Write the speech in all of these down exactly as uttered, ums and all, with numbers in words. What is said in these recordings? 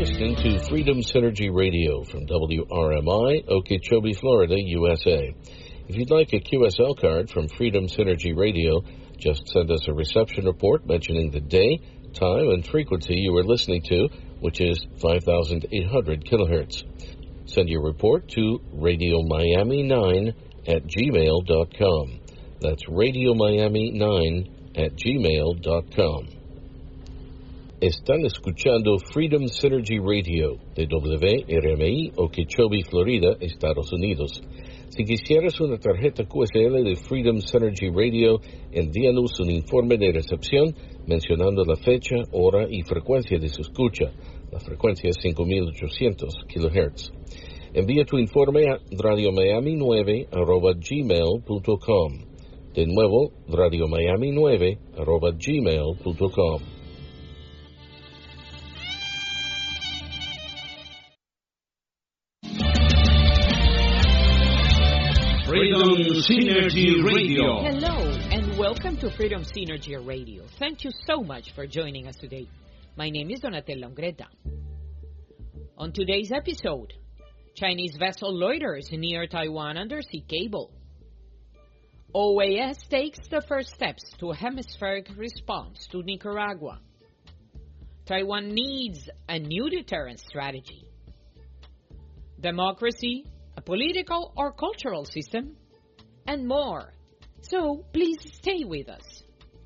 listening to Freedom Synergy Radio from W R M I, Okeechobee, Florida, U S A. If you'd like a Q S L card from Freedom Synergy Radio, just send us a reception report mentioning the day, time, and frequency you are listening to, which is five thousand eight hundred kilohertz. Send your report to radio miami nine at gmail dot com. That's radio miami nine at gmail dot com. Están escuchando Freedom Synergy Radio de W R M I, Okeechobee, Florida, Estados Unidos. Si quisieras una tarjeta Q S L de Freedom Synergy Radio, envíanos un informe de recepción mencionando la fecha, hora y frecuencia de su escucha. La frecuencia es cinco mil ochocientos kilohertz. Envía tu informe a radio miami nueve arroba gmail punto com. De nuevo, radio miami nueve arroba gmail punto com. Freedom Synergy Radio. Hello, and welcome to Freedom Synergy Radio. Thank you so much for joining us today. My name is Donatella Ungreta. On today's episode, Chinese vessel loiters near Taiwan undersea cable. O A S takes the first steps to a hemispheric response to Nicaragua. Taiwan needs a new deterrence strategy. Democracy, a political or cultural system, and more. So please stay with us.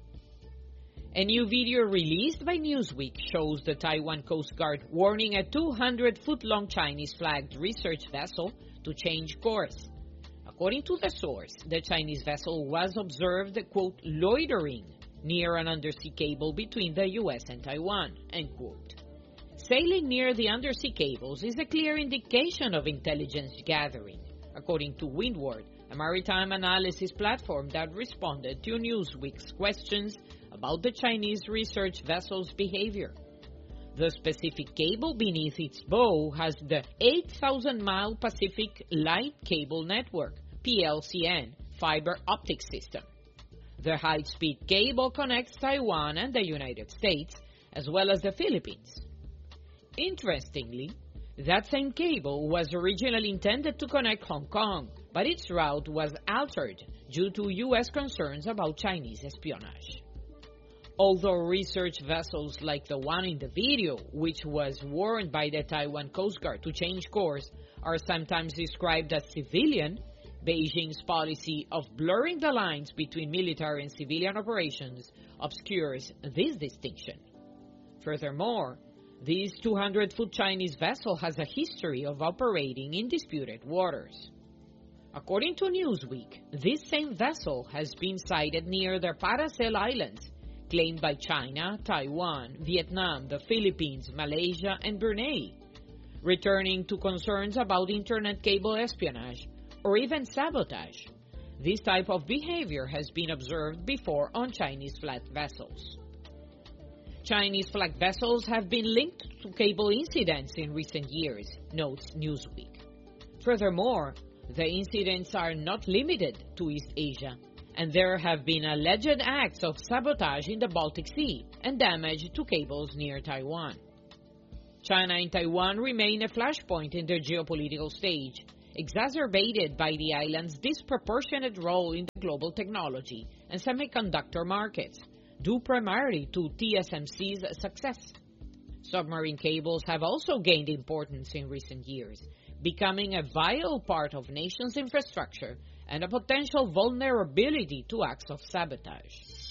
A new video released by Newsweek shows the Taiwan Coast Guard warning a two hundred foot long Chinese flagged research vessel to change course. According to the source, the Chinese vessel was observed, quote, loitering near an undersea cable between the U S and Taiwan, end quote. Sailing near the undersea cables is a clear indication of intelligence gathering, according to Windward, a maritime analysis platform that responded to Newsweek's questions about the Chinese research vessel's behavior. The specific cable beneath its bow has the eight thousand mile Pacific Light Cable Network, P L C N, fiber optic system. The high-speed cable connects Taiwan and the United States, as well as the Philippines. Interestingly, that same cable was originally intended to connect Hong Kong, but its route was altered due to U S concerns about Chinese espionage. Although research vessels like the one in the video, which was warned by the Taiwan Coast Guard to change course, are sometimes described as civilian, Beijing's policy of blurring the lines between military and civilian operations obscures this distinction. Furthermore, this two hundred foot Chinese vessel has a history of operating in disputed waters. According to Newsweek, this same vessel has been sighted near the Paracel Islands, claimed by China, Taiwan, Vietnam, the Philippines, Malaysia, and Brunei, returning to concerns about internet cable espionage or even sabotage. This type of behavior has been observed before on Chinese flagged vessels. Chinese flagged vessels have been linked to cable incidents in recent years, notes Newsweek. Furthermore, the incidents are not limited to East Asia, and there have been alleged acts of sabotage in the Baltic Sea and damage to cables near Taiwan. China and Taiwan remain a flashpoint in their geopolitical stage, exacerbated by the island's disproportionate role in the global technology and semiconductor markets, due primarily to T S M C's success. Submarine cables have also gained importance in recent years, becoming a vital part of nations' infrastructure and a potential vulnerability to acts of sabotage.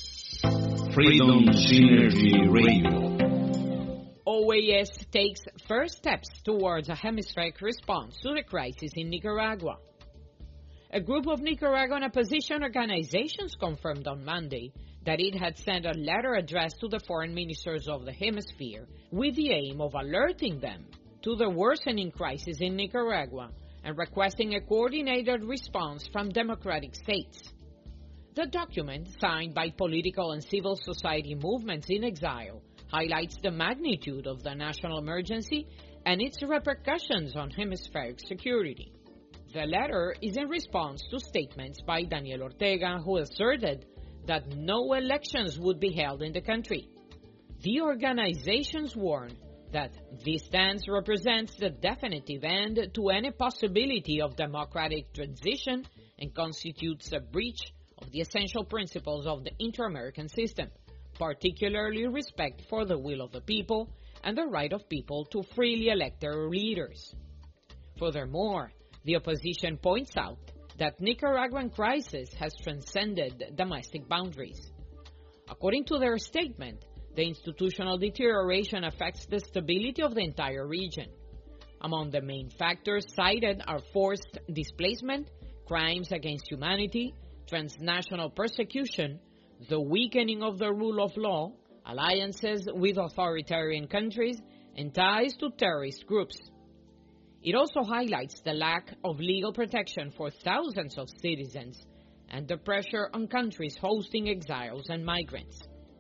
Freedom Synergy Radio. O A S takes first steps towards a hemispheric response to the crisis in Nicaragua. A group of Nicaraguan opposition organizations confirmed on Monday that it had sent a letter addressed to the foreign ministers of the hemisphere with the aim of alerting them to the worsening crisis in Nicaragua and requesting a coordinated response from democratic states. The document, signed by political and civil society movements in exile, highlights the magnitude of the national emergency and its repercussions on hemispheric security. The letter is in response to statements by Daniel Ortega, who asserted that no elections would be held in the country. The organizations warn that this stance represents the definitive end to any possibility of democratic transition and constitutes a breach of the essential principles of the inter-American system, particularly respect for the will of the people and the right of people to freely elect their leaders. Furthermore, the opposition points out that Nicaraguan crisis has transcended domestic boundaries. According to their statement, the institutional deterioration affects the stability of the entire region. Among the main factors cited are forced displacement, crimes against humanity, transnational persecution, the weakening of the rule of law, alliances with authoritarian countries, and ties to terrorist groups. It also highlights the lack of legal protection for thousands of citizens and the pressure on countries hosting exiles and migrants.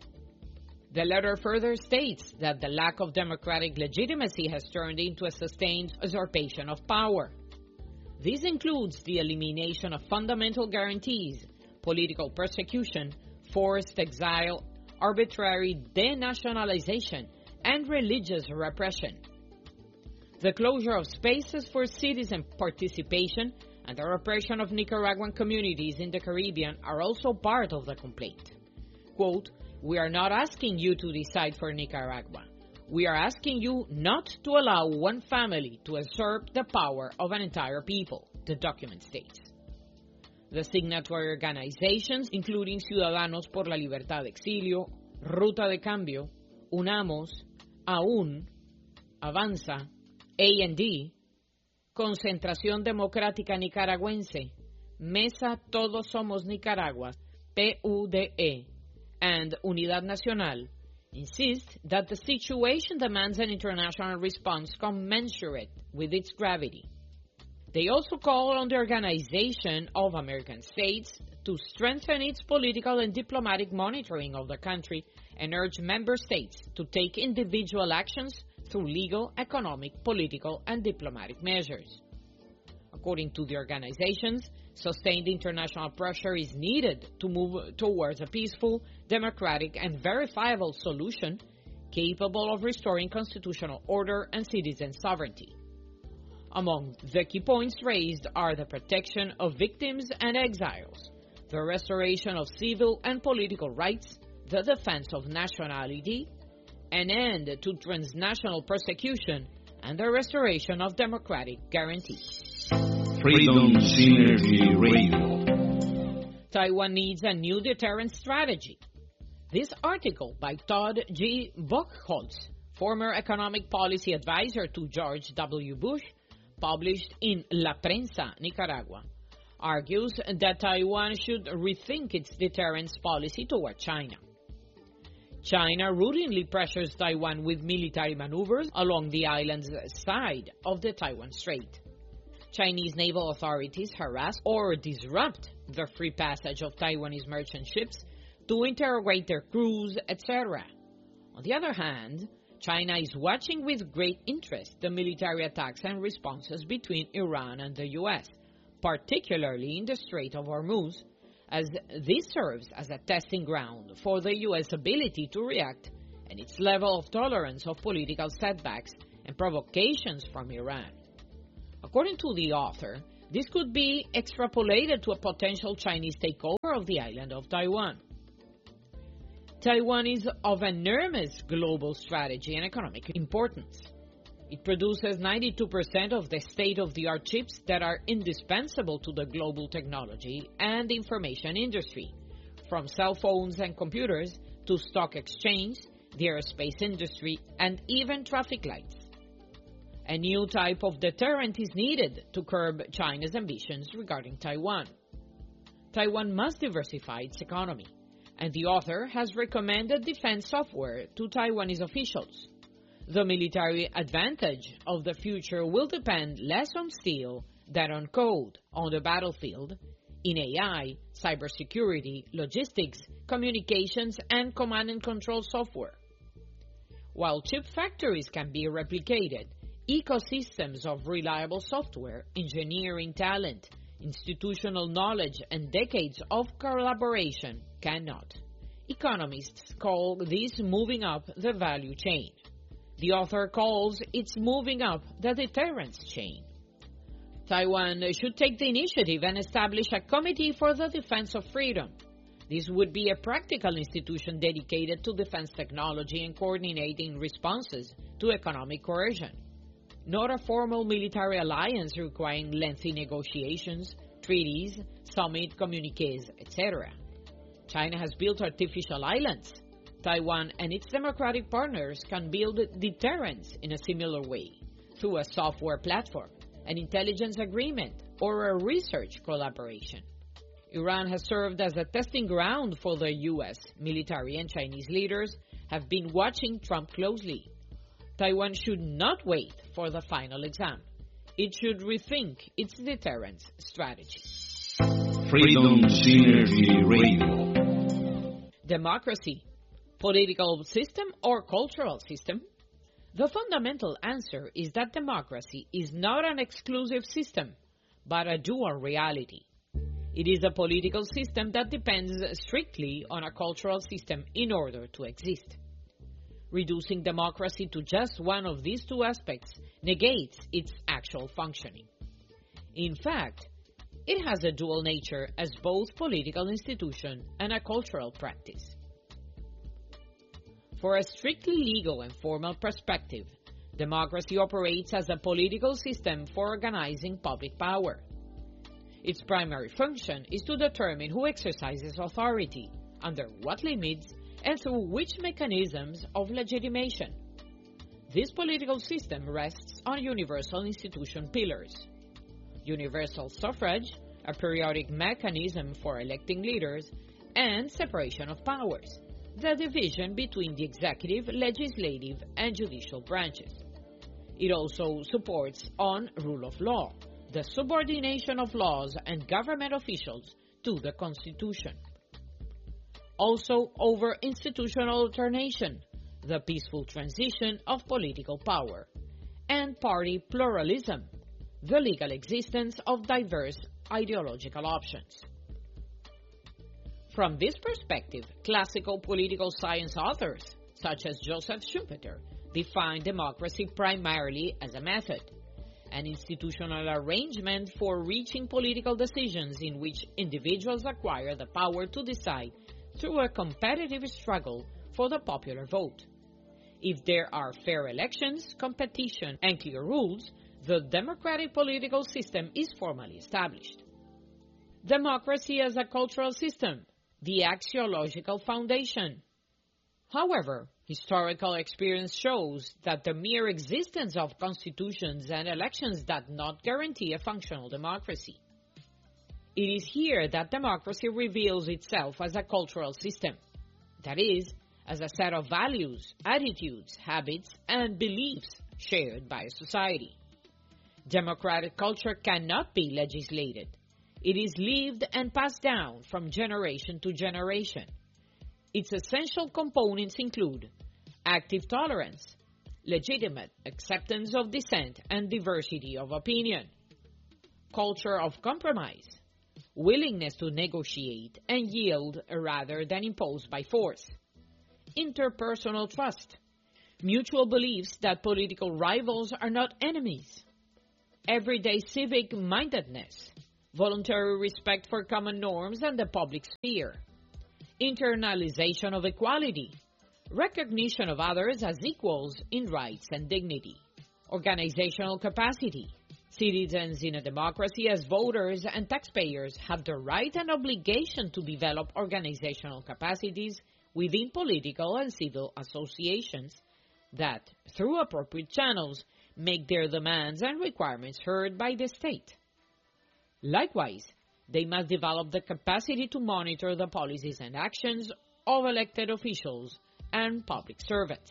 The letter further states that the lack of democratic legitimacy has turned into a sustained usurpation of power. This includes the elimination of fundamental guarantees, political persecution, forced exile, arbitrary denationalization, and religious repression. The closure of spaces for citizen participation and the repression of Nicaraguan communities in the Caribbean are also part of the complaint. Quote, "We are not asking you to decide for Nicaragua. We are asking you not to allow one family to usurp the power of an entire people," the document states. The signatory organizations, including Ciudadanos por la Libertad de Exilio, Ruta de Cambio, UNAMOS, AUN, Avanza, A N D, Concentración Democrática Nicaragüense, Mesa Todos Somos Nicaragua, P U D E, and Unidad Nacional, insist that the situation demands an international response commensurate with its gravity. They also call on the Organization of American States to strengthen its political and diplomatic monitoring of the country and urge member states to take individual actions through legal, economic, political, and diplomatic measures. According to the organizations, sustained international pressure is needed to move towards a peaceful, democratic, and verifiable solution capable of restoring constitutional order and citizen sovereignty. Among the key points raised are the protection of victims and exiles, the restoration of civil and political rights, the defense of nationality, an end to transnational persecution, and the restoration of democratic guarantees. Freedom Synergy Radio. Taiwan needs a new deterrent strategy. This article by Todd G. Buchholz, former economic policy advisor to George W. Bush, published in La Prensa, Nicaragua, argues that Taiwan should rethink its deterrence policy toward China. China routinely pressures Taiwan with military maneuvers along the island's side of the Taiwan Strait. Chinese naval authorities harass or disrupt the free passage of Taiwanese merchant ships to interrogate their crews, et cetera. On the other hand, China is watching with great interest the military attacks and responses between Iran and the U S, particularly in the Strait of Hormuz, as this serves as a testing ground for the U S ability to react and its level of tolerance of political setbacks and provocations from Iran. According to the author, this could be extrapolated to a potential Chinese takeover of the island of Taiwan. Taiwan is of enormous global strategy and economic importance. It produces ninety-two percent of the state-of-the-art chips that are indispensable to the global technology and information industry, from cell phones and computers to stock exchange, the aerospace industry, and even traffic lights. A new type of deterrent is needed to curb China's ambitions regarding Taiwan. Taiwan must diversify its economy, and the author has recommended defense software to Taiwanese officials. The military advantage of the future will depend less on steel than on code on the battlefield, in A I, cybersecurity, logistics, communications, and command and control software. While chip factories can be replicated, ecosystems of reliable software, engineering talent, institutional knowledge, and decades of collaboration cannot. Economists call this moving up the value chain. The author calls it's moving up the deterrence chain. Taiwan should take the initiative and establish a committee for the defense of freedom. This would be a practical institution dedicated to defense technology and coordinating responses to economic coercion, not a formal military alliance requiring lengthy negotiations, treaties, summit communiques, et cetera. China has built artificial islands. Taiwan and its democratic partners can build deterrence in a similar way through a software platform, an intelligence agreement, or a research collaboration. Iran has served as a testing ground for the U S. Military and Chinese leaders have been watching Trump closely. Taiwan should not wait for the final exam. It should rethink its deterrence strategy. Freedom Synergy Radio. Democracy, political system or cultural system? The fundamental answer is that democracy is not an exclusive system, but a dual reality. It is a political system that depends strictly on a cultural system in order to exist. Reducing democracy to just one of these two aspects negates its actual functioning. In fact, it has a dual nature as both political institution and a cultural practice. For a strictly legal and formal perspective, democracy operates as a political system for organizing public power. Its primary function is to determine who exercises authority, under what limits, and through which mechanisms of legitimation. This political system rests on universal institution pillars: universal suffrage, a periodic mechanism for electing leaders, and separation of powers, the division between the executive, legislative, and judicial branches. It also supports on rule of law, the subordination of laws and government officials to the Constitution. Also over institutional alternation, the peaceful transition of political power, and party pluralism, the legal existence of diverse ideological options. From this perspective, classical political science authors, such as Joseph Schumpeter, define democracy primarily as a method, an institutional arrangement for reaching political decisions in which individuals acquire the power to decide through a competitive struggle for the popular vote. If there are fair elections, competition, and clear rules, the democratic political system is formally established. Democracy as a cultural system, the axiological foundation. However, historical experience shows that the mere existence of constitutions and elections does not guarantee a functional democracy. It is here that democracy reveals itself as a cultural system, that is, as a set of values, attitudes, habits, and beliefs shared by a society. Democratic culture cannot be legislated. It is lived and passed down from generation to generation. Its essential components include active tolerance, legitimate acceptance of dissent and diversity of opinion, culture of compromise, willingness to negotiate and yield rather than impose by force, interpersonal trust, mutual beliefs that political rivals are not enemies, everyday civic mindedness, voluntary respect for common norms and the public sphere, internalization of equality, recognition of others as equals in rights and dignity, organizational capacity. Citizens in a democracy as voters and taxpayers have the right and obligation to develop organizational capacities within political and civil associations that, through appropriate channels, make their demands and requirements heard by the state. Likewise, they must develop the capacity to monitor the policies and actions of elected officials and public servants.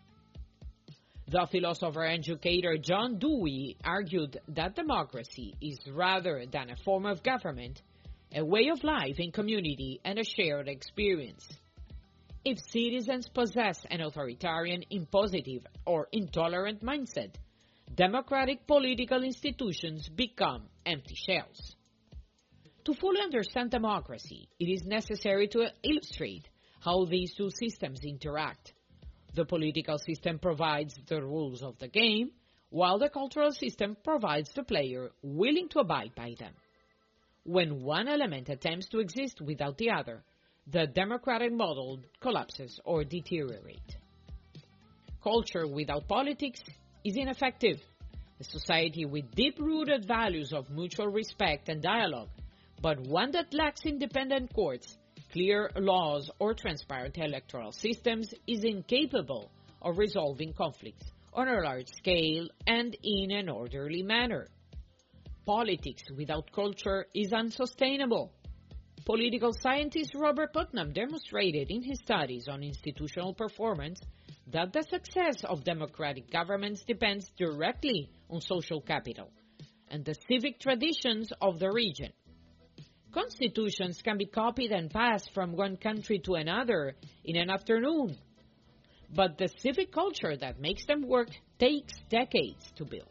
The philosopher and educator John Dewey argued that democracy is rather than a form of government, a way of life in community and a shared experience. If citizens possess an authoritarian, impositive, or intolerant mindset, democratic political institutions become empty shells. To fully understand democracy, it is necessary to illustrate how these two systems interact. The political system provides the rules of the game, while the cultural system provides the player willing to abide by them. When one element attempts to exist without the other, the democratic model collapses or deteriorates. Culture without politics is ineffective. A society with deep-rooted values of mutual respect and dialogue, but one that lacks independent courts, clear laws, or transparent electoral systems is incapable of resolving conflicts on a large scale and in an orderly manner. Politics without culture is unsustainable. Political scientist Robert Putnam demonstrated in his studies on institutional performance that the success of democratic governments depends directly on social capital and the civic traditions of the region. Constitutions can be copied and passed from one country to another in an afternoon, but the civic culture that makes them work takes decades to build.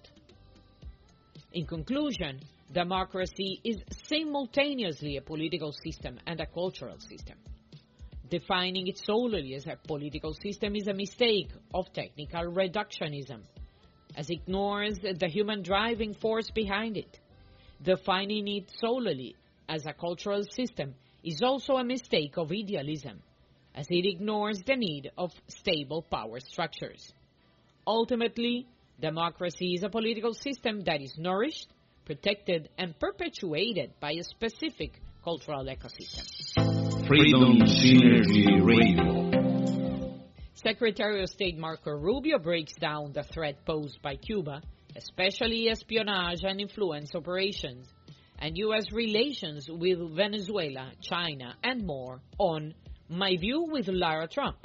In conclusion, democracy is simultaneously a political system and a cultural system. Defining it solely as a political system is a mistake of technical reductionism, as it ignores the human driving force behind it. Defining it solely as a cultural system is also a mistake of idealism, as it ignores the need of stable power structures. Ultimately, democracy is a political system that is nourished, protected, and perpetuated by a specific cultural ecosystem. Freedom Synergy Radio. Secretary of State Marco Rubio breaks down the threat posed by Cuba, especially espionage and influence operations, and U S relations with Venezuela, China, and more on My View with Lara Trump.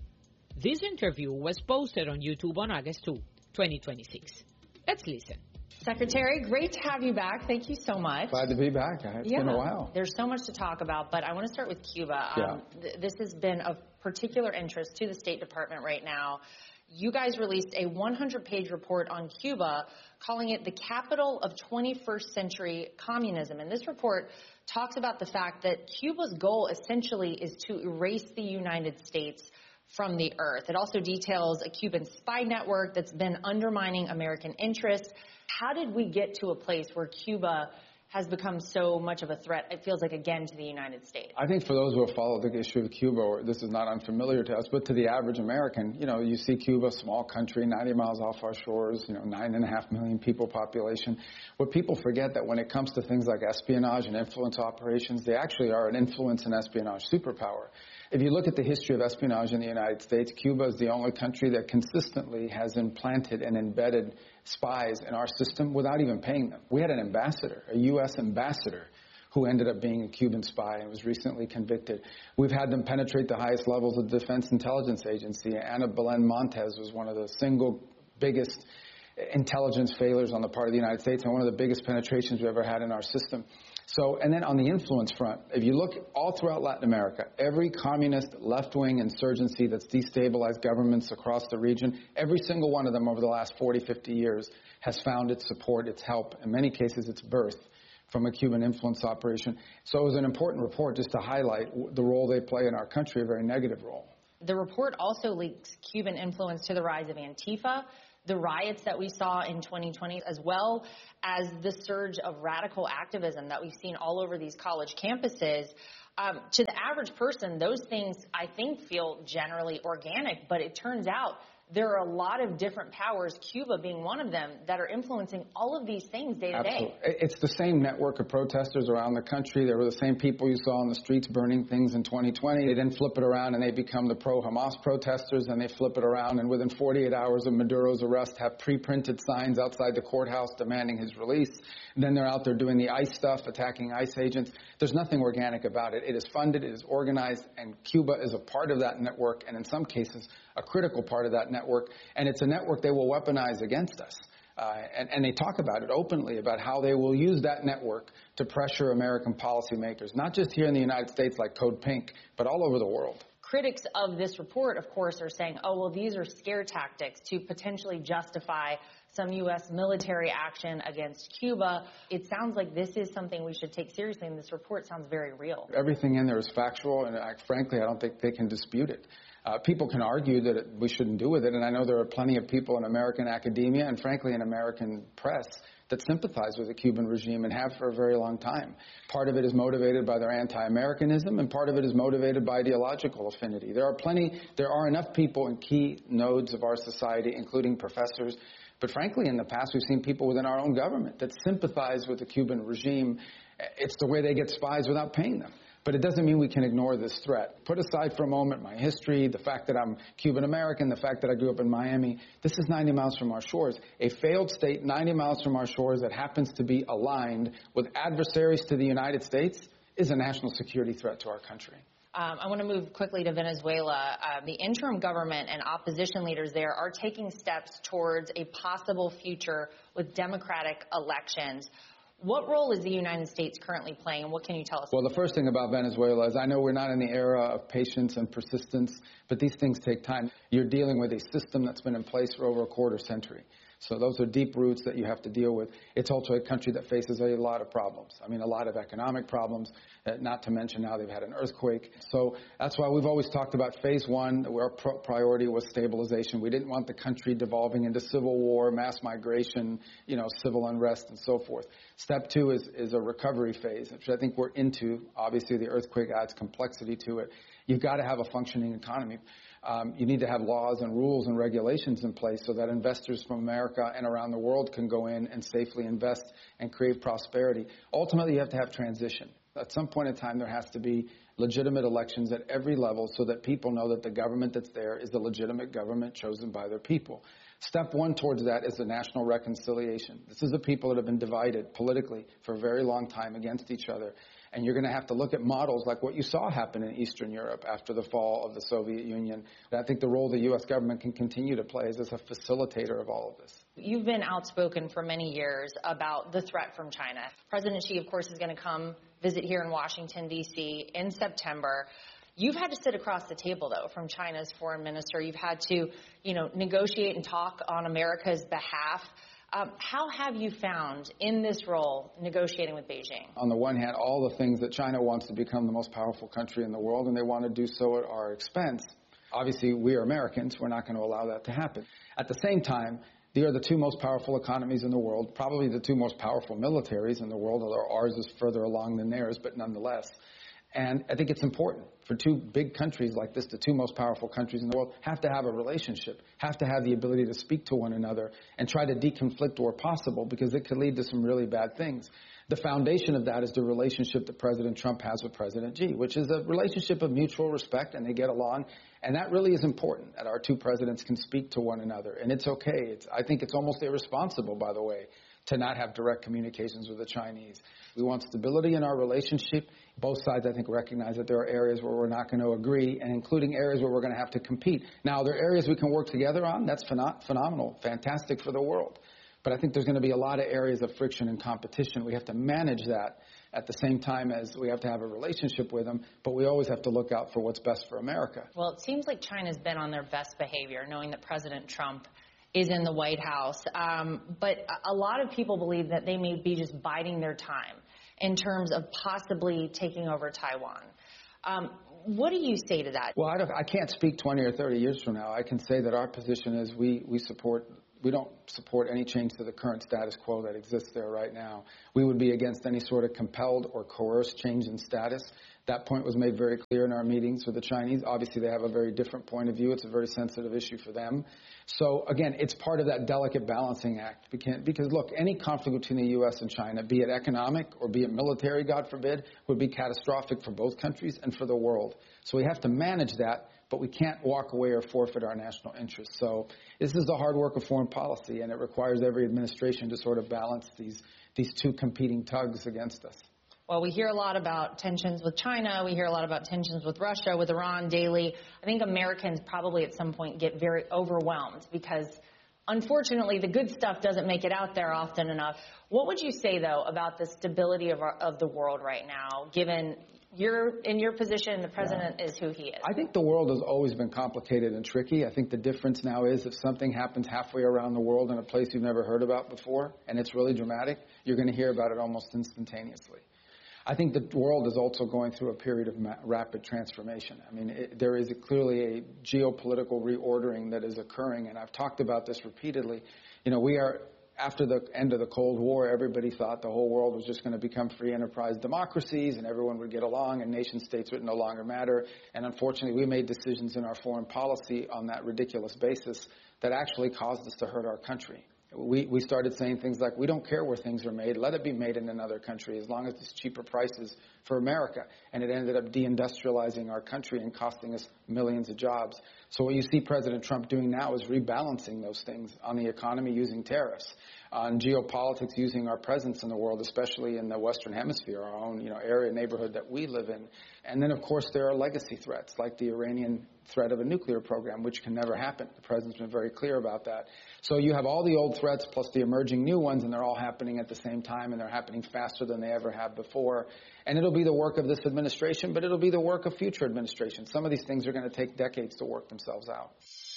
This interview was posted on YouTube on August second, twenty twenty-six. Let's listen. Secretary, great to have you back. Thank you so much. Glad to be back. It's yeah, been a while. There's so much to talk about, but I want to start with Cuba. Yeah. Um, th- this has been of particular interest to the State Department right now. You guys released a one hundred page report on Cuba, calling it the capital of twenty-first century communism. And this report talks about the fact that Cuba's goal essentially is to erase the United States from the earth. It also details a Cuban spy network that's been undermining American interests. How did we get to a place where Cuba has become so much of a threat, it feels like, again, to the United States? I think for those who have followed the issue of Cuba, or this is not unfamiliar to us, but to the average American, you know, you see Cuba, small country, ninety miles off our shores, you know, nine and a half million people population. What people forget that when it comes to things like espionage and influence operations, they actually are an influence and espionage superpower. If you look at the history of espionage in the United States, Cuba is the only country that consistently has implanted and embedded spies in our system without even paying them. We had an ambassador, a U S ambassador, who ended up being a Cuban spy and was recently convicted. We've had them penetrate the highest levels of the Defense Intelligence Agency. Ana Belén Montes was one of the single biggest intelligence failures on the part of the United States and one of the biggest penetrations we've ever had in our system. So, and then on the influence front, if you look all throughout Latin America, every communist left-wing insurgency that's destabilized governments across the region, every single one of them over the last forty, fifty years has found its support, its help, in many cases its birth from a Cuban influence operation. So it was an important report just to highlight the role they play in our country, a very negative role. The report also links Cuban influence to the rise of Antifa, the riots that we saw in twenty twenty, as well as the surge of radical activism that we've seen all over these college campuses. Um, to the average person, those things, I think, feel generally organic, but it turns out there are a lot of different powers, Cuba being one of them, that are influencing all of these things day to day. Absolutely. It's the same network of protesters around the country. They were the same people you saw on the streets burning things in twenty twenty. They then flip it around and they become the pro-Hamas protesters, and they flip it around and within forty-eight hours of Maduro's arrest have pre-printed signs outside the courthouse demanding his release. And then they're out there doing the ICE stuff, attacking ICE agents. There's nothing organic about it. It is funded, it is organized, and Cuba is a part of that network, and in some cases, a critical part of that network. And it's a network they will weaponize against us. Uh, and, and they talk about it openly, about how they will use that network to pressure American policymakers, not just here in the United States like Code Pink, but all over the world. Critics of this report, of course, are saying, oh, well, these are scare tactics to potentially justify some U S military action against Cuba. It sounds like this is something we should take seriously, and this report sounds very real. Everything in there is factual, and I, frankly, I don't think they can dispute it. Uh, people can argue that it, we shouldn't do with it, and I know there are plenty of people in American academia and, frankly, in American press that sympathize with the Cuban regime and have for a very long time. Part of it is motivated by their anti-Americanism, and part of it is motivated by ideological affinity. There are plenty, there are enough people in key nodes of our society, including professors, but frankly, in the past, we've seen people within our own government that sympathize with the Cuban regime. It's the way they get spies without paying them. But it doesn't mean we can ignore this threat. Put aside for a moment my history, the fact that I'm Cuban-American, the fact that I grew up in Miami. This is ninety miles from our shores. A failed state ninety miles from our shores that happens to be aligned with adversaries to the United States is a national security threat to our country. Um, I want to move quickly to Venezuela. Uh, the interim government and opposition leaders there are taking steps towards a possible future with democratic elections. What role is the United States currently playing, and what can you tell us? Well, the first thing about Venezuela is I know we're not in the era of patience and persistence, but these things take time. You're dealing with a system that's been in place for over a quarter century. So those are deep roots that you have to deal with. It's also a country that faces a lot of problems. I mean, a lot of economic problems, uh, not to mention now they've had an earthquake. So that's why we've always talked about phase one, where our pro- priority was stabilization. We didn't want the country devolving into civil war, mass migration, you know, civil unrest, and so forth. Step two is, is a recovery phase, which I think we're into. Obviously, the earthquake adds complexity to it. You've got to have a functioning economy. Um, you need to have laws and rules and regulations in place so that investors from America and around the world can go in and safely invest and create prosperity. Ultimately, you have to have transition. At some point in time, there has to be legitimate elections at every level so that people know that the government that's there is the legitimate government chosen by their people. Step one towards that is the national reconciliation. This is the people that have been divided politically for a very long time against each other. And you're going to have to look at models like what you saw happen in Eastern Europe after the fall of the Soviet Union. And I think the role the U S government can continue to play is as a facilitator of all of this. You've been outspoken for many years about the threat from China. President Xi, of course, is going to come visit here in Washington, D C in September. You've had to sit across the table, though, from China's foreign minister. You've had to, you know, negotiate and talk on America's behalf. Um, how have you found in this role negotiating with Beijing? On the one hand, all the things that China wants to become the most powerful country in the world, and they want to do so at our expense. Obviously, we are Americans. We're not going to allow that to happen. At the same time, they are the two most powerful economies in the world, probably the two most powerful militaries in the world, although ours is further along than theirs, but nonetheless. And I think it's important for two big countries like this, the two most powerful countries in the world, have to have a relationship, have to have the ability to speak to one another and try to deconflict where possible, because it could lead to some really bad things. The foundation of that is the relationship that President Trump has with President Xi, which is a relationship of mutual respect, and they get along. And that really is important, that our two presidents can speak to one another. And it's okay. It's, I think it's almost irresponsible, by the way, to not have direct communications with the Chinese. We want stability in our relationship. Both sides, I think, recognize that there are areas where we're not going to agree, and including areas where we're going to have to compete. Now, there are areas we can work together on. That's phen- phenomenal, fantastic for the world. But I think there's going to be a lot of areas of friction and competition. We have to manage that at the same time as we have to have a relationship with them, but we always have to look out for what's best for America. Well, it seems like China's been on their best behavior, knowing that President Trump is in the White House. Um, but a lot of people believe that they may be just biding their time in terms of possibly taking over Taiwan. Um, what do you say to that? Well, I, don't, I can't speak twenty or thirty years from now. I can say that our position is we, we support, we don't support any change to the current status quo that exists there right now. We would be against any sort of compelled or coerced change in status. That point was made very clear in our meetings with the Chinese. Obviously, they have a very different point of view. It's a very sensitive issue for them. So, again, it's part of that delicate balancing act. Because, look, any conflict between the U S and China, be it economic or be it military, God forbid, would be catastrophic for both countries and for the world. So we have to manage that, but we can't walk away or forfeit our national interests. So this is the hard work of foreign policy, and it requires every administration to sort of balance these, these two competing tugs against us. Well, we hear a lot about tensions with China. We hear a lot about tensions with Russia, with Iran daily. I think Americans probably at some point get very overwhelmed because, unfortunately, the good stuff doesn't make it out there often enough. What would you say, though, about the stability of, our, of the world right now, given you're in your position, the president yeah. is who he is? I think the world has always been complicated and tricky. I think the difference now is if something happens halfway around the world in a place you've never heard about before, and it's really dramatic, you're going to hear about it almost instantaneously. I think the world is also going through a period of ma- rapid transformation. I mean, it, there is clearly a geopolitical reordering that is occurring, and I've talked about this repeatedly. You know, we are, after the end of the Cold War, everybody thought the whole world was just going to become free enterprise democracies and everyone would get along and nation states would no longer matter. And unfortunately, we made decisions in our foreign policy on that ridiculous basis that actually caused us to hurt our country. We, we started saying things like, we don't care where things are made. Let it be made in another country as long as it's cheaper prices for America. And it ended up deindustrializing our country and costing us millions of jobs. So what you see President Trump doing now is rebalancing those things on the economy using tariffs, on geopolitics using our presence in the world, especially in the Western Hemisphere, our own you know, area, neighborhood that we live in. And then, of course, there are legacy threats like the Iranian threat of a nuclear program, which can never happen. The president's been very clear about that. So you have all the old threats plus the emerging new ones, and they're all happening at the same time, and they're happening faster than they ever have before. And it'll be the work of this administration, but it'll be the work of future administrations. Some of these things are going to take decades to work themselves out.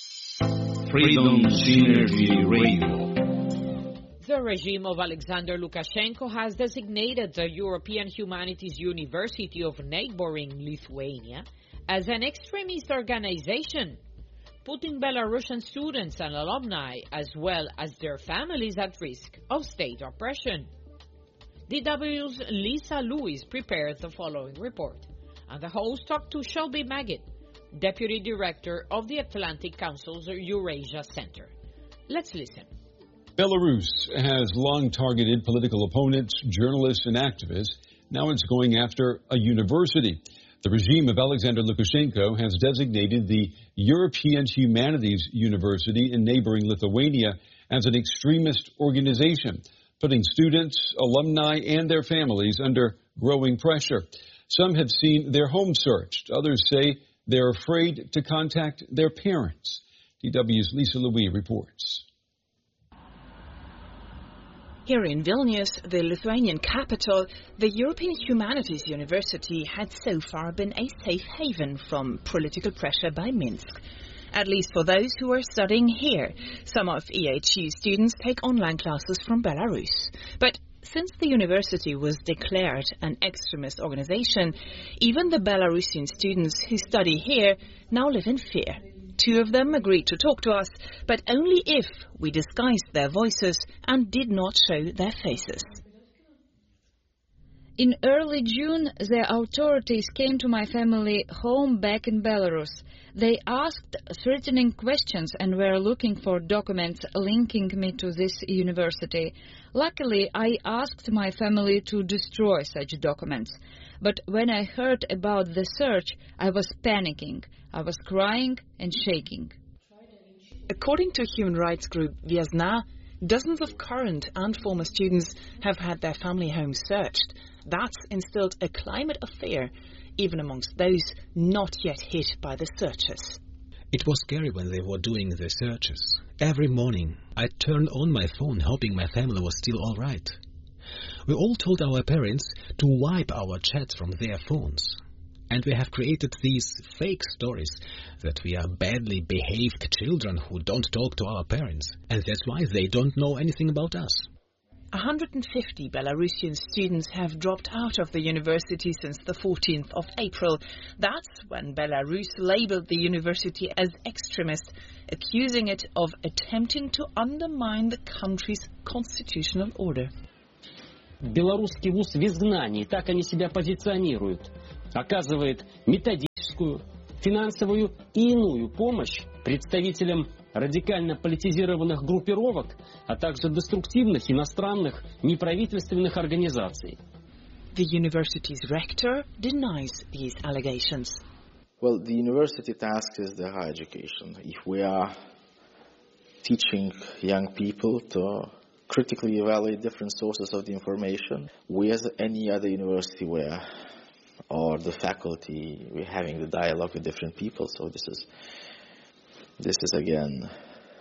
Freedom Synergy Radio. The regime of Alexander Lukashenko has designated the European Humanities University of neighboring Lithuania as an extremist organization, putting Belarusian students and alumni as well as their families at risk of state oppression. D W's Lisa Lewis prepared the following report, and the host talked to Shelby Magid, Deputy Director of the Atlantic Council's Eurasia Center. Let's listen. Belarus has long targeted political opponents, journalists, and activists. Now it's going after a university. The regime of Alexander Lukashenko has designated the European Humanities University in neighboring Lithuania as an extremist organization, putting students, alumni, and their families under growing pressure. Some have seen their homes searched. Others say they're afraid to contact their parents. D W's Lisa Louis reports. Here in Vilnius, the Lithuanian capital, the European Humanities University had so far been a safe haven from political pressure by Minsk. At least for those who are studying here. Some of E H U students take online classes from Belarus. But since the university was declared an extremist organization, even the Belarusian students who study here now live in fear. Two of them agreed to talk to us, but only if we disguised their voices and did not show their faces. In early June, the authorities came to my family home back in Belarus. They asked threatening questions and were looking for documents linking me to this university. Luckily, I asked my family to destroy such documents. But when I heard about the search, I was panicking. I was crying and shaking. According to human rights group Viasna, dozens of current and former students have had their family homes searched. That's instilled a climate of fear, even amongst those not yet hit by the searches. It was scary when they were doing the searches. Every morning, I turned on my phone hoping my family was still all right. We all told our parents to wipe our chats from their phones. And we have created these fake stories that we are badly behaved children who don't talk to our parents. And that's why they don't know anything about us. one hundred fifty Belarusian students have dropped out of the university since the fourteenth of April. That's when Belarus labeled the university as extremist, accusing it of attempting to undermine the country's constitutional order. Белорусский вуз в изгнании, так они себя позиционируют. Оказывает методическую, финансовую и иную помощь представителям радикально политизированных группировок, а также деструктивных иностранных неправительственных организаций. The university's rector denies these allegations. Well, the university task is the higher education. If we are teaching young people to critically evaluate different sources of the information, we as any other university where, or the faculty, we're having the dialogue with different people. So this is, this is again,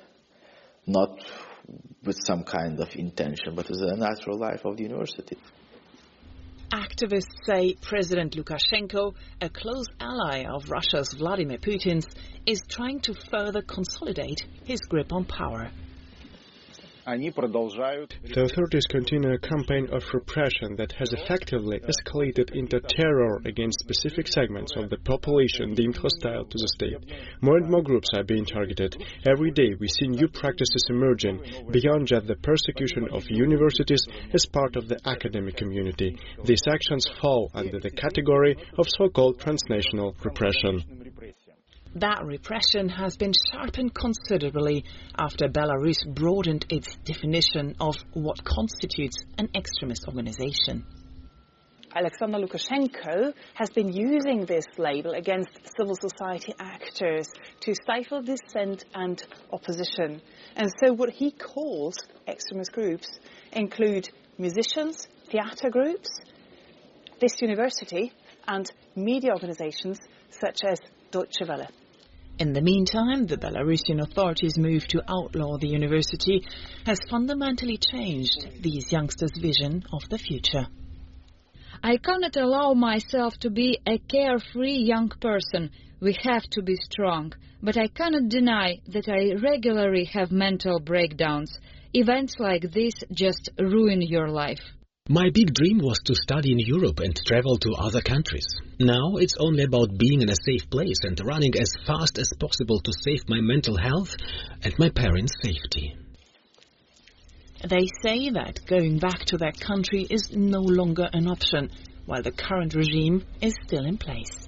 not with some kind of intention, but it's a natural life of the university. Activists say President Lukashenko, a close ally of Russia's Vladimir Putin's, is trying to further consolidate his grip on power. The authorities continue a campaign of repression that has effectively escalated into terror against specific segments of the population deemed hostile to the state. More and more groups are being targeted. Every day we see new practices emerging beyond just the persecution of universities as part of the academic community. These actions fall under the category of so-called transnational repression. That repression has been sharpened considerably after Belarus broadened its definition of what constitutes an extremist organization. Alexander Lukashenko has been using this label against civil society actors to stifle dissent and opposition. And so what he calls extremist groups include musicians, theatre groups, this university, and media organizations such as Deutsche Welle. In the meantime, the Belarusian authorities' move to outlaw the university has fundamentally changed these youngsters' vision of the future. I cannot allow myself to be a carefree young person. We have to be strong. But I cannot deny that I regularly have mental breakdowns. Events like this just ruin your life. My big dream was to study in Europe and travel to other countries. Now it's only about being in a safe place and running as fast as possible to save my mental health and my parents' safety. They say that going back to their country is no longer an option, while the current regime is still in place.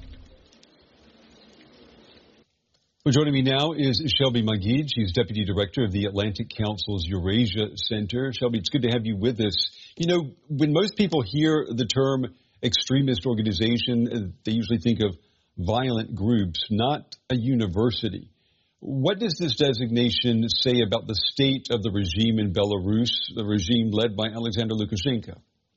Well, joining me now is Shelby Magid. She's Deputy Director of the Atlantic Council's Eurasia Center. Shelby, it's good to have you with us. You know, when most people hear the term extremist organization, they usually think of violent groups, not a university. What does this designation say about the state of the regime in Belarus, the regime led by Alexander Lukashenko?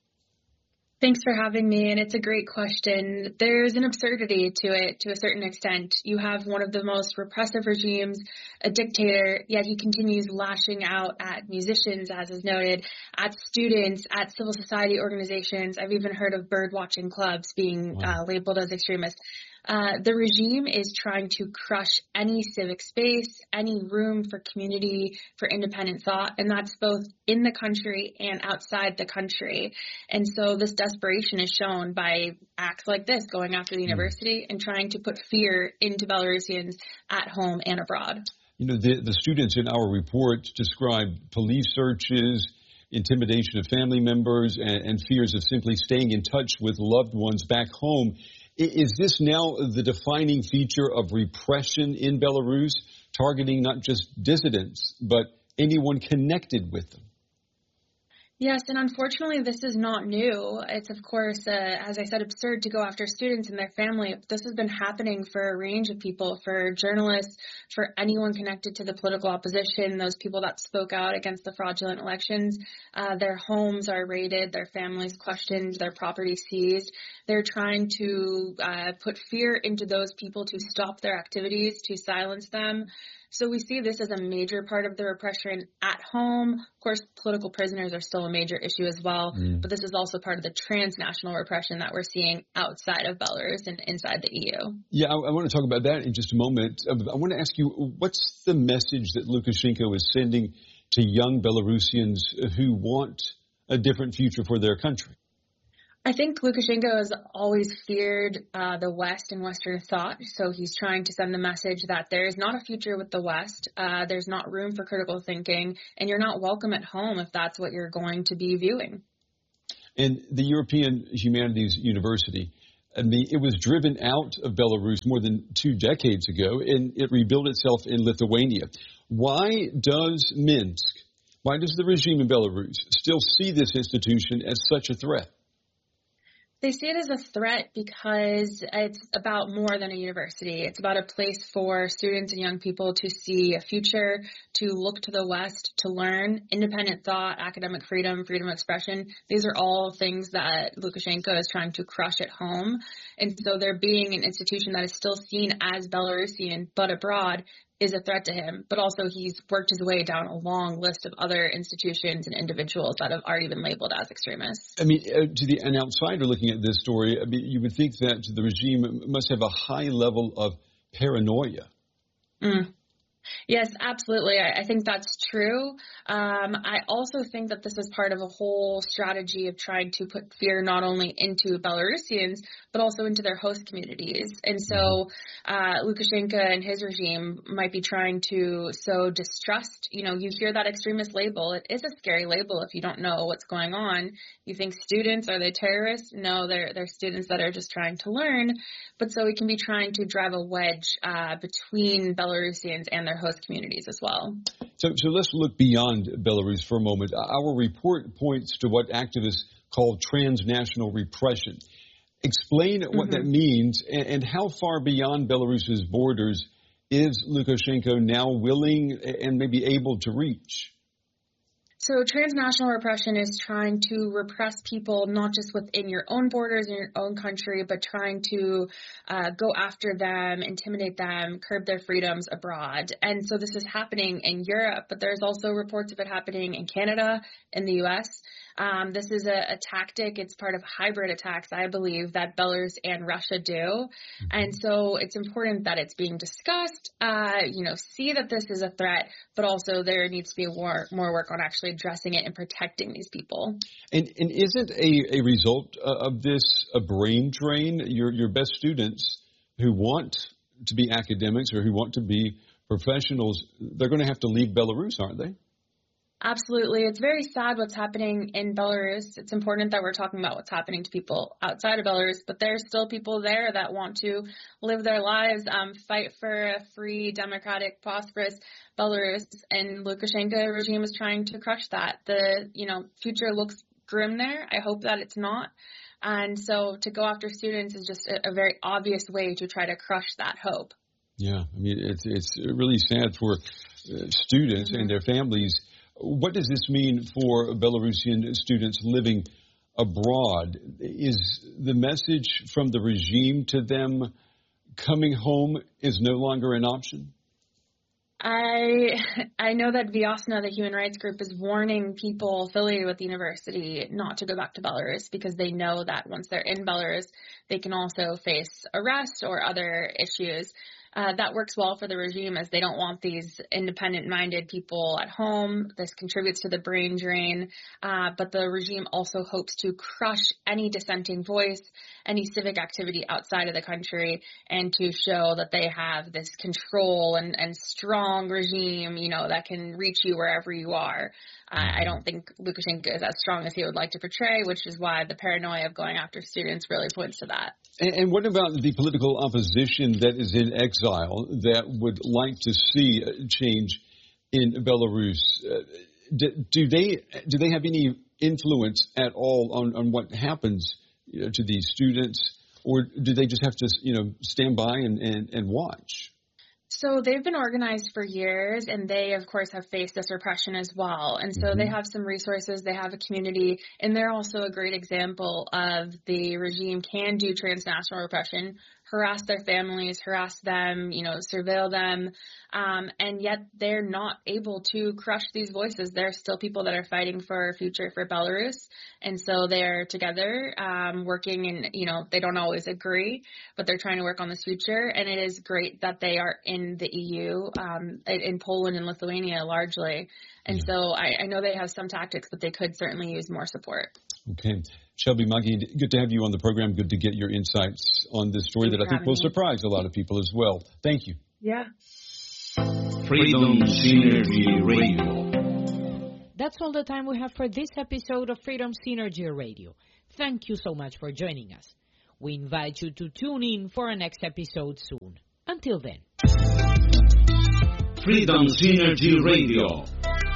Thanks for having me, and it's a great question. There's an absurdity to it to a certain extent. You have one of the most repressive regimes, a dictator, yet he continues lashing out at musicians, as is noted, at students, at civil society organizations. I've even heard of bird-watching clubs being wow. uh, labeled as extremist. Uh, the regime is trying to crush any civic space, any room for community, for independent thought, and that's both in the country and outside the country. And so this desperation is shown by acts like this, going after the university and trying to put fear into Belarusians at home and abroad. You know, the, the students in our report described police searches, intimidation of family members, and, and fears of simply staying in touch with loved ones back home. Is this now the defining feature of repression in Belarus, targeting not just dissidents, but anyone connected with them? Yes, and unfortunately, this is not new. It's, of course, uh, as I said, absurd to go after students and their family. This has been happening for a range of people, for journalists, for anyone connected to the political opposition, those people that spoke out against the fraudulent elections. Uh, their homes are raided, their families questioned, their property seized. They're trying to uh, put fear into those people to stop their activities, to silence them. So we see this as a major part of the repression at home. Of course, political prisoners are still a major issue as well, mm. but this is also part of the transnational repression that we're seeing outside of Belarus and inside the E U. Yeah, I, I want to talk about that in just a moment. I want to ask you, what's the message that Lukashenko is sending to young Belarusians who want a different future for their country? I think Lukashenko has always feared uh, the West and Western thought, so he's trying to send the message that there is not a future with the West, uh, there's not room for critical thinking, and you're not welcome at home if that's what you're going to be viewing. And the European Humanities University, I mean, it was driven out of Belarus more than two decades ago, and it rebuilt itself in Lithuania. Why does Minsk, why does the regime in Belarus still see this institution as such a threat? They see it as a threat because it's about more than a university. It's about a place for students and young people to see a future, to look to the West, to learn independent thought, academic freedom, freedom of expression. These are all things that Lukashenko is trying to crush at home. And so there being an institution that is still seen as Belarusian but abroad is a threat to him, but also he's worked his way down a long list of other institutions and individuals that have already been labeled as extremists. I mean, uh, to the an outsider looking at this story, I mean, you would think that the regime must have a high level of paranoia. Mm. Yes, absolutely. I, I think that's true. Um, I also think that this is part of a whole strategy of trying to put fear not only into Belarusians, but also into their host communities. And so uh, Lukashenko and his regime might be trying to sow distrust. You know, you hear that extremist label. It is a scary label if you don't know what's going on. You think students, are they terrorists? No, they're, they're students that are just trying to learn. But so we can be trying to drive a wedge uh, between Belarusians and their host communities as well. So, so let's look beyond Belarus for a moment. Our report points to what activists call transnational repression. Explain mm-hmm. what that means and, and how far beyond Belarus's borders is Lukashenko now willing and maybe able to reach? So transnational repression is trying to repress people not just within your own borders in your own country, but trying to uh, go after them, intimidate them, curb their freedoms abroad. And so this is happening in Europe, but there's also reports of it happening in Canada, in the U S. Um, this is a, a tactic. It's part of hybrid attacks, I believe, that Belarus and Russia do. And so it's important that it's being discussed, uh, you know, see that this is a threat, but also there needs to be more, more work on actually addressing it and protecting these people. And, and isn't a, a result of this a brain drain? Your, your best students who want to be academics or who want to be professionals, they're going to have to leave Belarus, aren't they? Absolutely. It's very sad what's happening in Belarus. It's important that we're talking about what's happening to people outside of Belarus, but there's still people there that want to live their lives, um, fight for a free, democratic, prosperous Belarus, and Lukashenko regime is trying to crush that. The, you know, future looks grim there. I hope that it's not. And so to go after students is just a, a very obvious way to try to crush that hope. Yeah, I mean, it's, it's really sad for uh, students mm-hmm. and their families. What does this mean for Belarusian students living abroad? Is the message from the regime to them coming home is no longer an option? I I know that Vyasna, the human rights group, is warning people affiliated with the university not to go back to Belarus because they know that once they're in Belarus, they can also face arrest or other issues. Uh, that works well for the regime as they don't want these independent-minded people at home. This contributes to the brain drain. Uh, but the regime also hopes to crush any dissenting voice, any civic activity outside of the country, and to show that they have this control and, and strong regime, you know, that can reach you wherever you are. Uh, I don't think Lukashenko is as strong as he would like to portray, which is why the paranoia of going after students really points to that. And, and what about the political opposition that is in exile that would like to see a change in Belarus? Uh, do, do they do they have any influence at all on, on what happens, you know, to these students, or do they just have to, you know, stand by and, and, and watch? So they've been organized for years, and they, of course, have faced this repression as well. And so mm-hmm. they have some resources, they have a community, and they're also a great example of the regime can do transnational repression, harass their families, harass them, you know, surveil them, um, and yet they're not able to crush these voices. There are still people that are fighting for a future for Belarus, and so they're together um, working, and, you know, they don't always agree, but they're trying to work on this future, and it is great that they are in the E U, um, in Poland and Lithuania largely, and yeah. so I, I know they have some tactics, but they could certainly use more support. Okay. Shelby Magid, good to have you on the program. Good to get your insights on this story Thanks that I think will me. surprise a lot of people as well. Thank you. Yeah. Freedom Synergy Radio. That's all the time we have for this episode of Freedom Synergy Radio. Thank you so much for joining us. We invite you to tune in for our next episode soon. Until then. Freedom Synergy Radio.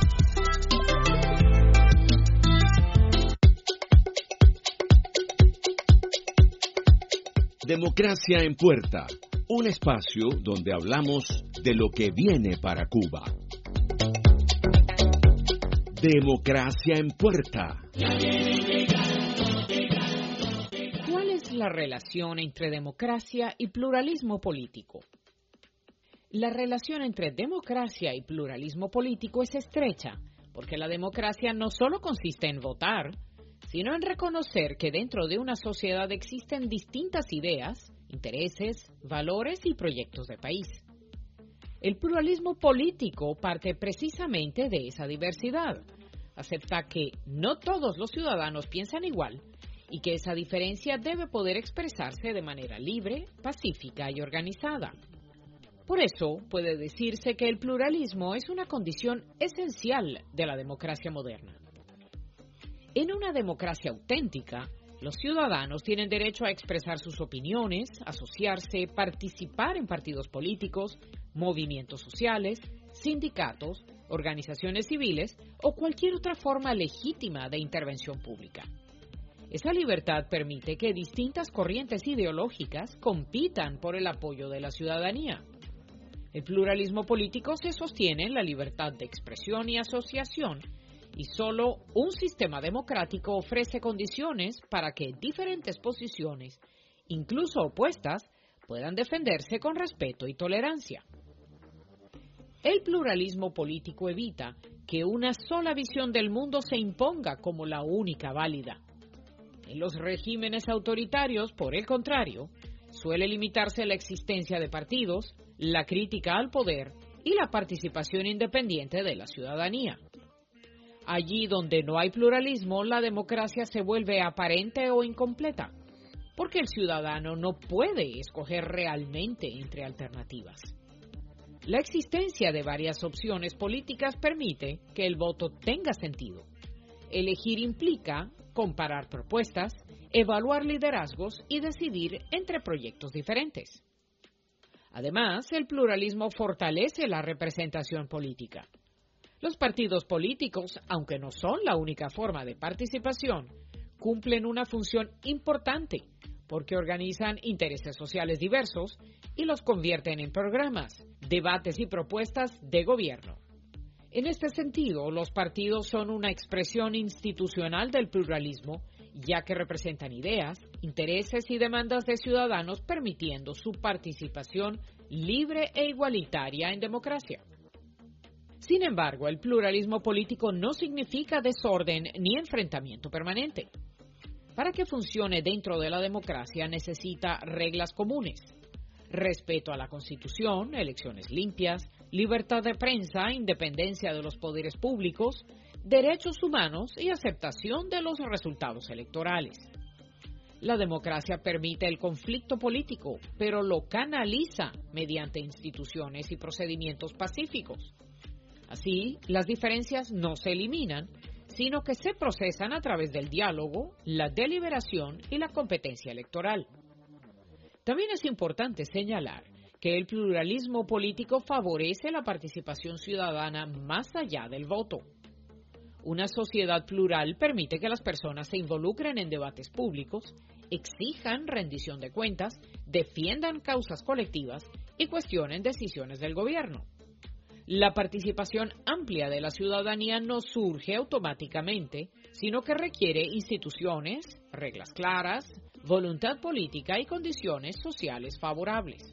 Democracia en Puerta, un espacio donde hablamos de lo que viene para Cuba. Democracia en Puerta. ¿Cuál es la relación entre democracia y pluralismo político? La relación entre democracia y pluralismo político es estrecha, porque la democracia no solo consiste en votar, sino en reconocer que dentro de una sociedad existen distintas ideas, intereses, valores y proyectos de país. El pluralismo político parte precisamente de esa diversidad. Acepta que no todos los ciudadanos piensan igual y que esa diferencia debe poder expresarse de manera libre, pacífica y organizada. Por eso puede decirse que el pluralismo es una condición esencial de la democracia moderna. En una democracia auténtica, los ciudadanos tienen derecho a expresar sus opiniones, asociarse, participar en partidos políticos, movimientos sociales, sindicatos, organizaciones civiles o cualquier otra forma legítima de intervención pública. Esa libertad permite que distintas corrientes ideológicas compitan por el apoyo de la ciudadanía. El pluralismo político se sostiene en la libertad de expresión y asociación, y solo un sistema democrático ofrece condiciones para que diferentes posiciones, incluso opuestas, puedan defenderse con respeto y tolerancia. El pluralismo político evita que una sola visión del mundo se imponga como la única válida. En los regímenes autoritarios, por el contrario, suele limitarse la existencia de partidos, la crítica al poder y la participación independiente de la ciudadanía. Allí donde no hay pluralismo, la democracia se vuelve aparente o incompleta, porque el ciudadano no puede escoger realmente entre alternativas. La existencia de varias opciones políticas permite que el voto tenga sentido. Elegir implica comparar propuestas, evaluar liderazgos y decidir entre proyectos diferentes. Además, el pluralismo fortalece la representación política. Los partidos políticos, aunque no son la única forma de participación, cumplen una función importante porque organizan intereses sociales diversos y los convierten en programas, debates y propuestas de gobierno. En este sentido, los partidos son una expresión institucional del pluralismo, ya que representan ideas, intereses y demandas de ciudadanos, permitiendo su participación libre e igualitaria en democracia. Sin embargo, el pluralismo político no significa desorden ni enfrentamiento permanente. Para que funcione dentro de la democracia necesita reglas comunes: respeto a la Constitución, elecciones limpias, libertad de prensa, independencia de los poderes públicos, derechos humanos y aceptación de los resultados electorales. La democracia permite el conflicto político, pero lo canaliza mediante instituciones y procedimientos pacíficos. Así, las diferencias no se eliminan, sino que se procesan a través del diálogo, la deliberación y la competencia electoral. También es importante señalar que el pluralismo político favorece la participación ciudadana más allá del voto. Una sociedad plural permite que las personas se involucren en debates públicos, exijan rendición de cuentas, defiendan causas colectivas y cuestionen decisiones del gobierno. La participación amplia de la ciudadanía no surge automáticamente, sino que requiere instituciones, reglas claras, voluntad política y condiciones sociales favorables.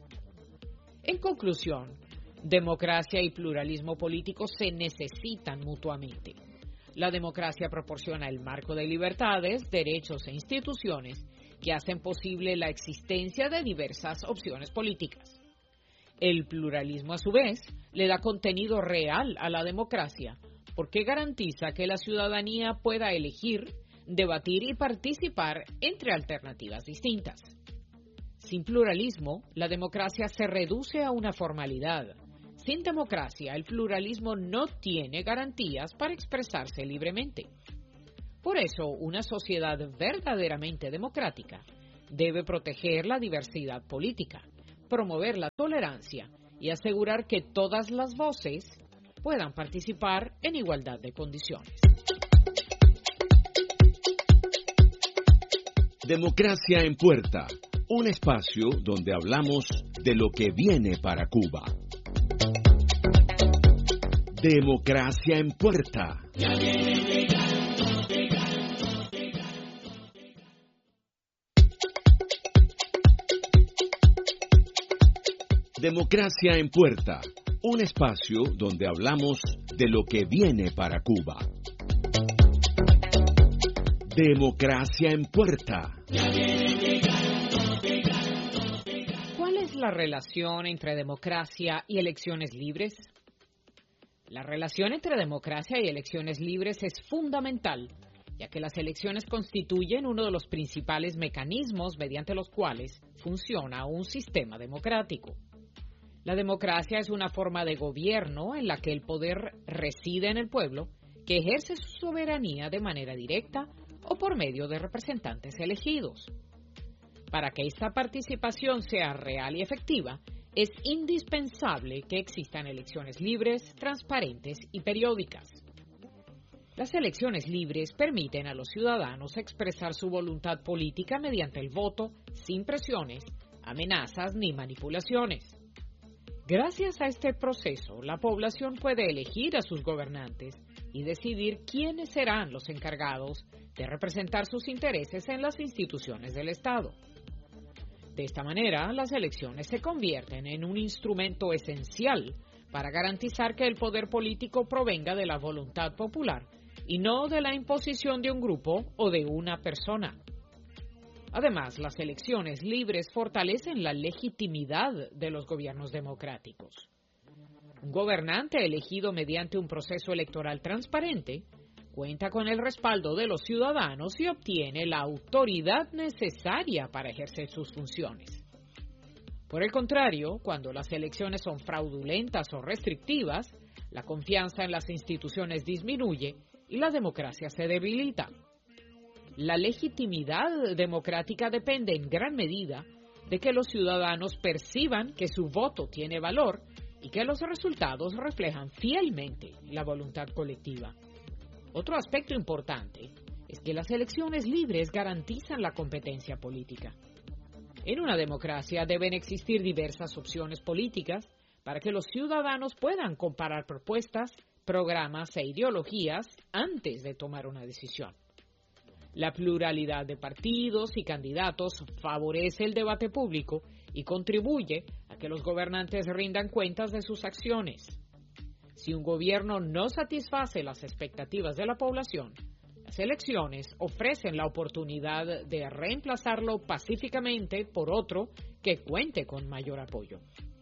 En conclusión, democracia y pluralismo político se necesitan mutuamente. La democracia proporciona el marco de libertades, derechos e instituciones que hacen posible la existencia de diversas opciones políticas. El pluralismo, a su vez, le da contenido real a la democracia porque garantiza que la ciudadanía pueda elegir, debatir y participar entre alternativas distintas. Sin pluralismo, la democracia se reduce a una formalidad. Sin democracia, el pluralismo no tiene garantías para expresarse libremente. Por eso, una sociedad verdaderamente democrática debe proteger la diversidad política, promover la tolerancia y asegurar que todas las voces puedan participar en igualdad de condiciones. Democracia en Puerta, un espacio donde hablamos de lo que viene para Cuba. Democracia en Puerta. Democracia en Puerta, un espacio donde hablamos de lo que viene para Cuba. Democracia en Puerta. la relación entre democracia y elecciones libres? La relación entre democracia y elecciones libres es fundamental, ya que las elecciones constituyen uno de los principales mecanismos mediante los cuales funciona un sistema democrático. La democracia es una forma de gobierno en la que el poder reside en el pueblo, que ejerce su soberanía de manera directa o por medio de representantes elegidos. Para que esta participación sea real y efectiva, es indispensable que existan elecciones libres, transparentes y periódicas. Las elecciones libres permiten a los ciudadanos expresar su voluntad política mediante el voto, sin presiones, amenazas ni manipulaciones. Gracias a este proceso, la población puede elegir a sus gobernantes y decidir quiénes serán los encargados de representar sus intereses en las instituciones del Estado. De esta manera, las elecciones se convierten en un instrumento esencial para garantizar que el poder político provenga de la voluntad popular y no de la imposición de un grupo o de una persona. Además, las elecciones libres fortalecen la legitimidad de los gobiernos democráticos. Un gobernante elegido mediante un proceso electoral transparente cuenta con el respaldo de los ciudadanos y obtiene la autoridad necesaria para ejercer sus funciones. Por el contrario, cuando las elecciones son fraudulentas o restrictivas, la confianza en las instituciones disminuye y la democracia se debilita. La legitimidad democrática depende en gran medida de que los ciudadanos perciban que su voto tiene valor y que los resultados reflejan fielmente la voluntad colectiva. Otro aspecto importante es que las elecciones libres garantizan la competencia política. En una democracia deben existir diversas opciones políticas para que los ciudadanos puedan comparar propuestas, programas e ideologías antes de tomar una decisión. La pluralidad de partidos y candidatos favorece el debate público y contribuye a que los gobernantes rindan cuentas de sus acciones. Si un gobierno no satisface las expectativas de la población, las elecciones ofrecen la oportunidad de reemplazarlo pacíficamente por otro que cuente con mayor apoyo.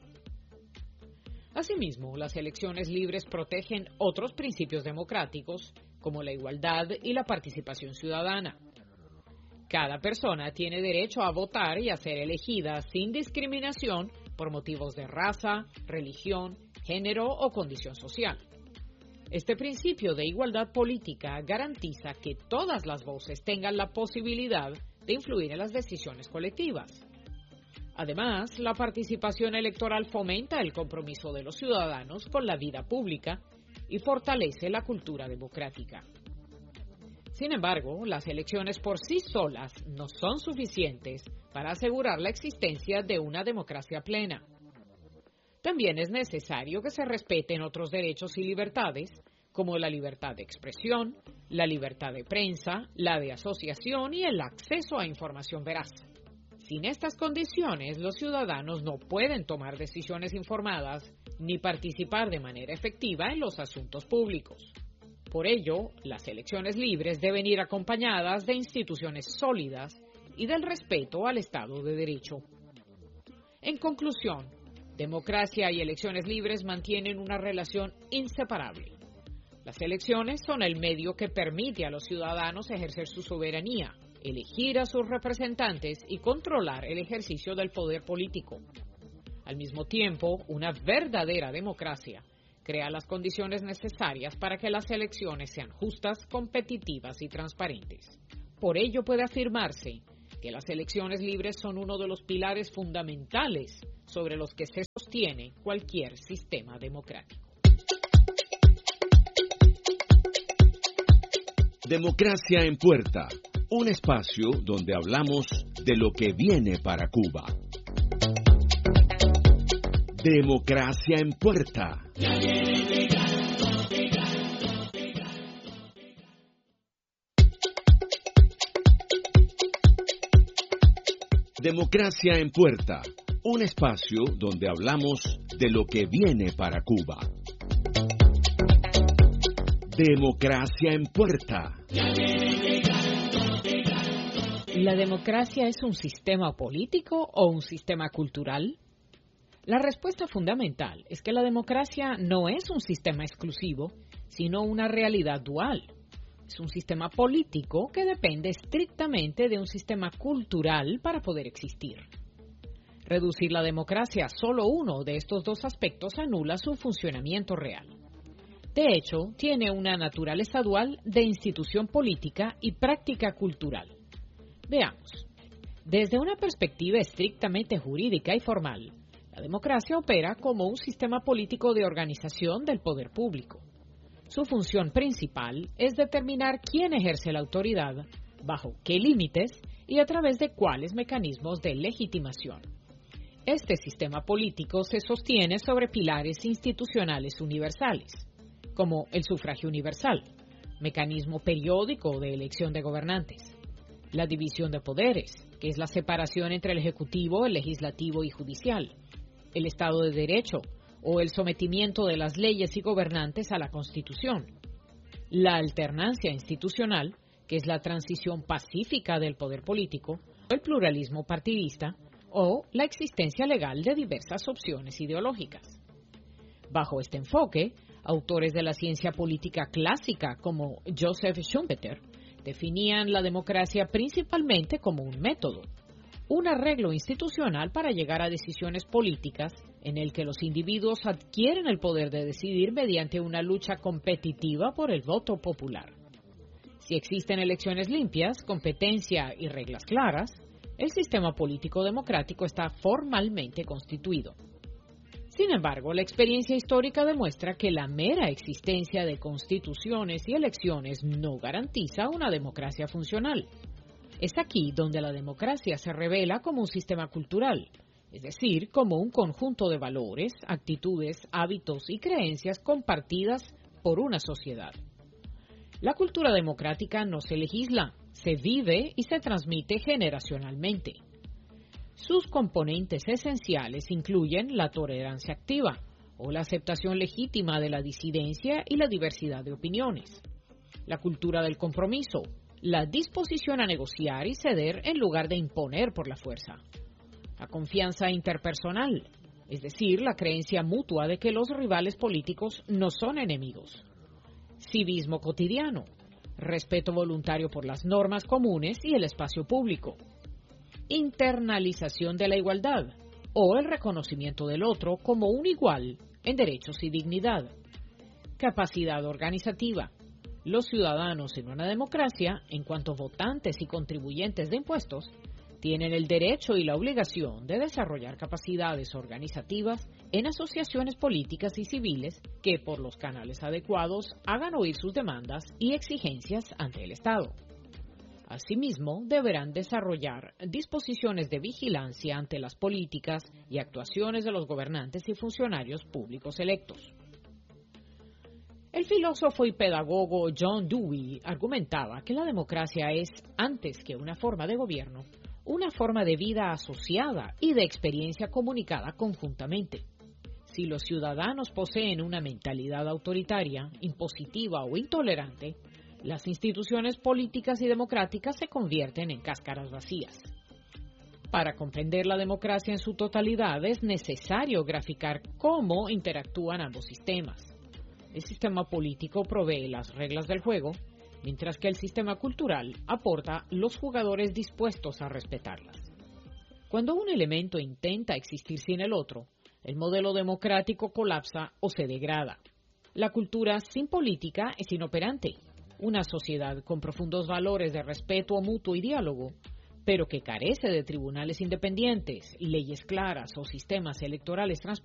Asimismo, las elecciones libres protegen otros principios democráticos, como la igualdad y la participación ciudadana. Cada persona tiene derecho a votar y a ser elegida sin discriminación por motivos de raza, religión, género o condición social. Este principio de igualdad política garantiza que todas las voces tengan la posibilidad de influir en las decisiones colectivas. Además, la participación electoral fomenta el compromiso de los ciudadanos con la vida pública y fortalece la cultura democrática. Sin embargo, las elecciones por sí solas no son suficientes para asegurar la existencia de una democracia plena. También es necesario que se respeten otros derechos y libertades, como la libertad de expresión, la libertad de prensa, la de asociación y el acceso a información veraz. Sin estas condiciones, los ciudadanos no pueden tomar decisiones informadas ni participar de manera efectiva en los asuntos públicos. Por ello, las elecciones libres deben ir acompañadas de instituciones sólidas y del respeto al Estado de Derecho. En conclusión, democracia y elecciones libres mantienen una relación inseparable. Las elecciones son el medio que permite a los ciudadanos ejercer su soberanía, elegir a sus representantes y controlar el ejercicio del poder político. Al mismo tiempo, una verdadera democracia crea las condiciones necesarias para que las elecciones sean justas, competitivas y transparentes. Por ello puede afirmarse que las elecciones libres son uno de los pilares fundamentales sobre los que se sostiene cualquier sistema democrático. Democracia en Puerta, un espacio donde hablamos de lo que viene para Cuba. Democracia en Puerta. Democracia en Puerta, un espacio donde hablamos de lo que viene para Cuba. Democracia en Puerta. ¿La democracia es un sistema político o un sistema cultural? La respuesta fundamental es que la democracia no es un sistema exclusivo, sino una realidad dual. Es un sistema político que depende estrictamente de un sistema cultural para poder existir. Reducir la democracia a solo uno de estos dos aspectos anula su funcionamiento real. De hecho, tiene una naturaleza dual de institución política y práctica cultural. Veamos. Desde una perspectiva estrictamente jurídica y formal, la democracia opera como un sistema político de organización del poder público. Su función principal es determinar quién ejerce la autoridad, bajo qué límites y a través de cuáles mecanismos de legitimación. Este sistema político se sostiene sobre pilares institucionales universales, como el sufragio universal, mecanismo periódico de elección de gobernantes, la división de poderes, que es la separación entre el ejecutivo, el legislativo y judicial, el Estado de Derecho o el sometimiento de las leyes y gobernantes a la Constitución, la alternancia institucional, que es la transición pacífica del poder político, el pluralismo partidista o la existencia legal de diversas opciones ideológicas. Bajo este enfoque, autores de la ciencia política clásica como Joseph Schumpeter definían la democracia principalmente como un método, un arreglo institucional para llegar a decisiones políticas en el que los individuos adquieren el poder de decidir mediante una lucha competitiva por el voto popular. Si existen elecciones limpias, competencia y reglas claras, el sistema político democrático está formalmente constituido. Sin embargo, la experiencia histórica demuestra que la mera existencia de constituciones y elecciones no garantiza una democracia funcional. Es aquí donde la democracia se revela como un sistema cultural, es decir, como un conjunto de valores, actitudes, hábitos y creencias compartidas por una sociedad. La cultura democrática no se legisla, se vive y se transmite generacionalmente. Sus componentes esenciales incluyen la tolerancia activa, o la aceptación legítima de la disidencia y la diversidad de opiniones, la cultura del compromiso, la disposición a negociar y ceder en lugar de imponer por la fuerza, la confianza interpersonal, es decir, la creencia mutua de que los rivales políticos no son enemigos, civismo cotidiano, respeto voluntario por las normas comunes y el espacio público, internalización de la igualdad o el reconocimiento del otro como un igual en derechos y dignidad, capacidad organizativa. Los ciudadanos en una democracia, en cuanto votantes y contribuyentes de impuestos, tienen el derecho y la obligación de desarrollar capacidades organizativas en asociaciones políticas y civiles que, por los canales adecuados, hagan oír sus demandas y exigencias ante el Estado. Asimismo, deberán desarrollar disposiciones de vigilancia ante las políticas y actuaciones de los gobernantes y funcionarios públicos electos. El filósofo y pedagogo John Dewey argumentaba que la democracia es, antes que una forma de gobierno, una forma de vida asociada y de experiencia comunicada conjuntamente. Si los ciudadanos poseen una mentalidad autoritaria, impositiva o intolerante, las instituciones políticas y democráticas se convierten en cáscaras vacías. Para comprender la democracia en su totalidad es necesario graficar cómo interactúan ambos sistemas. El sistema político provee las reglas del juego, mientras que el sistema cultural aporta los jugadores dispuestos a respetarlas. Cuando un elemento intenta existir sin el otro, el modelo democrático colapsa o se degrada. La cultura sin política es inoperante. Una sociedad con profundos valores de respeto mutuo y diálogo, pero que carece de tribunales independientes, leyes claras o sistemas electorales transparentes,